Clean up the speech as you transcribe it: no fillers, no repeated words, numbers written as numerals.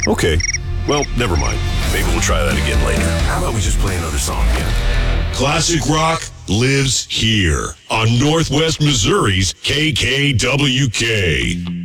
Okay. Well, never mind. Maybe we'll try that again later. How about we just play another song again? Classic rock lives here on Northwest Missouri's KKWK.